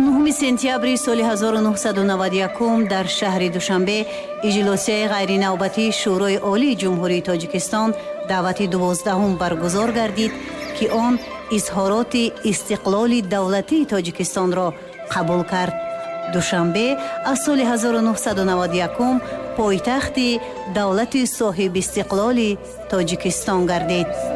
19 сентябри соли 1991 дар шаҳри Душанбе иҷлосияи ғайринавбатии шӯрои олии ҷумҳурии Тоҷикистон даъвати 12-ум баргузор гардид, ки он изҳороти истиқлоли давлатии Тоҷикистонро қабул кард. Душанбе аз соли 1991 пойтахти давлати соҳибистиқлоли Тоҷикистон гардид.